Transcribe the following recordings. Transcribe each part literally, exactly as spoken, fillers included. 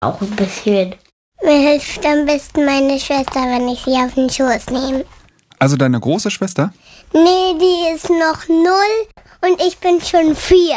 Auch ein bisschen. Mir hilft am besten meine Schwester, wenn ich sie auf den Schoß nehme. Also deine große Schwester? Nee, die ist noch null und ich bin schon vier.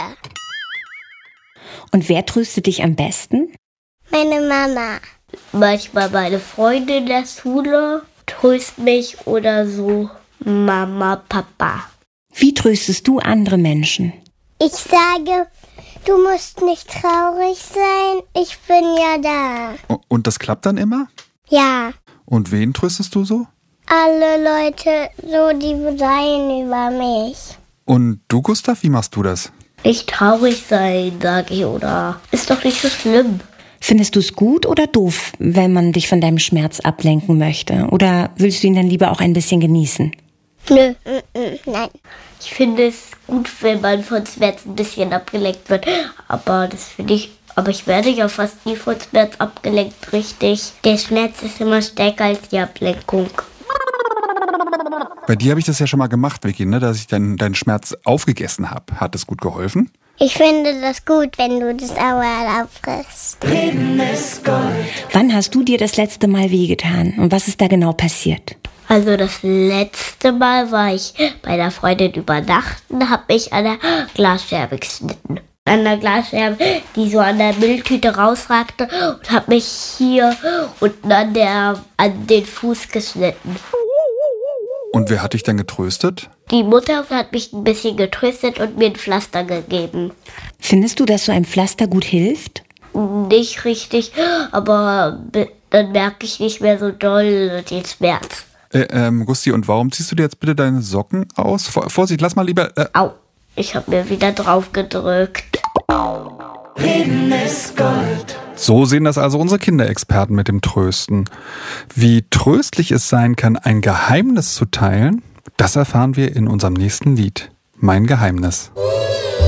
Und wer tröstet dich am besten? Meine Mama. Manchmal meine Freundin in der Schule tröstet mich oder so Mama, Papa. Wie tröstest du andere Menschen? Ich sage, du musst nicht traurig sein, ich bin ja da. Und das klappt dann immer? Ja, Und wen tröstest du so? alle Leute, so die weinen über mich. Und du, Gustav, wie machst du das? Nicht traurig sein, sag ich, oder ist doch nicht so schlimm. Findest du es gut oder doof, wenn man dich von deinem Schmerz ablenken möchte? Oder willst du ihn dann lieber auch ein bisschen genießen? Nö, mm, mm, nein. Ich finde es gut, wenn man von Schmerz ein bisschen abgelenkt wird, aber das finde ich, aber ich werde ja fast nie von Schmerz abgelenkt, richtig. Der Schmerz ist immer stärker als die Ablenkung. Bei dir habe ich das ja schon mal gemacht, Vicky, ne? Dass ich deinen deinen Schmerz aufgegessen habe. Hat das gut geholfen? Ich finde das gut, wenn du das Auerl auffrisst. Wann hast du dir das letzte Mal wehgetan? Und was ist da genau passiert? Also das letzte Mal war ich bei einer Freundin übernachten, habe mich an der Glasscherbe geschnitten. An der Glasscherbe, die so an der Mülltüte rausragte und habe mich hier unten an, der, an den Fuß geschnitten. Und wer hat dich dann getröstet? Die Mutter hat mich ein bisschen getröstet und mir ein Pflaster gegeben. Findest du, dass so ein Pflaster gut hilft? Nicht richtig, aber be- dann merke ich nicht mehr so doll den Schmerz. Äh, ähm, Gusti, und warum ziehst du dir jetzt bitte deine Socken aus? Vor, Vorsicht, lass mal lieber... Äh, Au, ich habe mir wieder drauf gedrückt. So sehen das also unsere Kinderexperten mit dem Trösten. Wie tröstlich es sein kann, ein Geheimnis zu teilen, das erfahren wir in unserem nächsten Lied. Mein Geheimnis.